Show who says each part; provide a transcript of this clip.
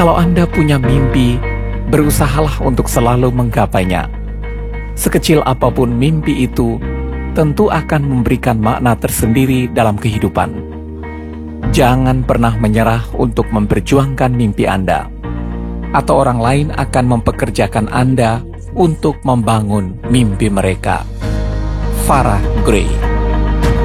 Speaker 1: Kalau Anda punya mimpi, berusahalah untuk selalu menggapainya. Sekecil apapun mimpi itu, tentu akan memberikan makna tersendiri dalam kehidupan. Jangan pernah menyerah untuk memperjuangkan mimpi Anda, atau orang lain akan mempekerjakan Anda untuk membangun mimpi mereka. Farah Gray.